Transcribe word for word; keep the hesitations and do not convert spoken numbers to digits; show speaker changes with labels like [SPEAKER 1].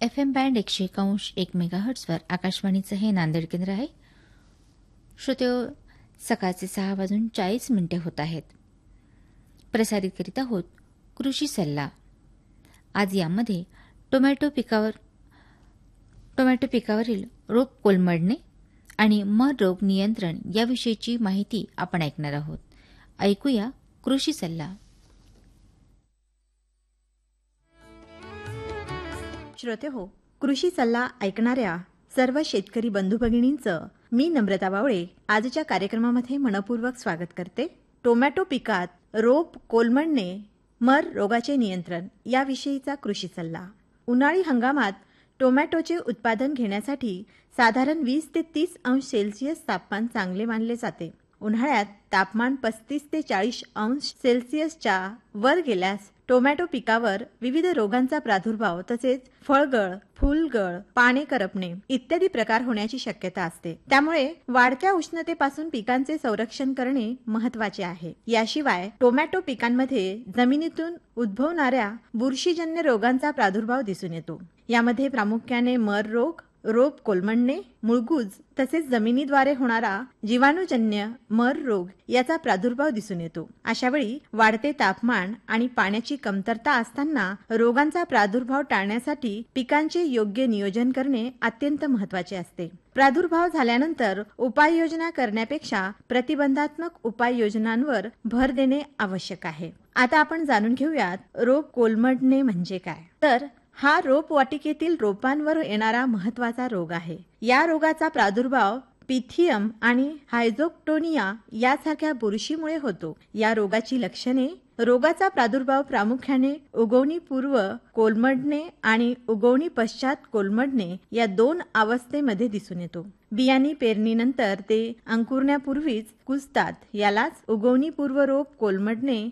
[SPEAKER 1] F M band एकशे एकांश एक मेगाहर्ट्झवर आकाशवाणीचं हे नांदेड केंद्र आहे. श्रोतेहो, सकाळचे सहा वाजून चाळीस मिनिटे होत आहेत. प्रसारित करीत आहोत कृषी सल्ला. आज यामध्ये टोमॅटो पिकावर टोमॅटो पिकावरील रोग कोलमडणे आणि मर रोग नियंत्रण याविषयीची माहिती आपण ऐकणार आहोत. ऐकूया कृषी सल्ला.
[SPEAKER 2] श्रोते हो, कृषी सल्ला ऐकणाऱ्या सर्व शेतकरी बंधू भगिनींचं मी नम्रता वावळे आजच्या कार्यक्रमामध्ये मनपूर्वक स्वागत करते. टोमॅटो पिकात रोग कोलमडणे, मर रोगाचे नियंत्रण याविषयीचा कृषी सल्ला. उन्हाळी हंगामात टोमॅटोचे उत्पादन घेण्यासाठी साधारण वीस ते तीस अंश सेल्सिअस तापमान चांगले मानले जाते. उन्हाळ्यात तापमान पस्तीस ते चाळीस अंश सेल्सिअसच्या वर गेल्यास टोमॅटो पिकावर विविध रोगांचा प्रादुर्भाव तसेच फळगळ, फुलगळ, पाने करपणे इत्यादी प्रकार होण्याची शक्यता असते. त्यामुळे वाढत्या उष्णतेपासून पिकांचे संरक्षण करणे महत्वाचे आहे. याशिवाय टोमॅटो पिकांमध्ये जमिनीतून उद्भवणाऱ्या बुरशीजन्य रोगांचा प्रादुर्भाव दिसून येतो. यामध्ये प्रामुख्याने मर रोग, रोग कोलमडणे, मुळगुज तसेच जमिनीद्वारे होणारा जीवाणूजन्य मर रोग याचा प्रादुर्भाव दिसून येतो. अशावेळी वाढते तापमान आणि पाण्याची कमतरता असताना रोगांचा प्रादुर्भाव टाळण्यासाठी पिकांचे योग्य नियोजन करणे अत्यंत महत्वाचे असते. प्रादुर्भाव झाल्यानंतर उपाययोजना करण्यापेक्षा प्रतिबंधात्मक उपाययोजनांवर भर देणे आवश्यक आहे. आता आपण जाणून घेऊयात रोग कोलमडणे म्हणजे काय. तर हा रोपवाटिकेतील रोपांवर येणारा महत्वाचा रोग आहे. या रोगाचा प्रादुर्भाव पिथियम आणि हायझोक्टोनिया यासारख्या बुरशीमुळे होतो. या रोगाची लक्षणे: रोगाचा प्रादुर्भाव प्रामुख्याने उगवणीपूर्व कोलमडणे आणि उगवणी पश्चात कोलमडणे या दोन अवस्थेमध्ये दिसून येतो. बियाणी पेरणीनंतर ते अंकुरण्यापूर्वीच कुजतात. यालाच उगवणीपूर्व रोग कोलमडणे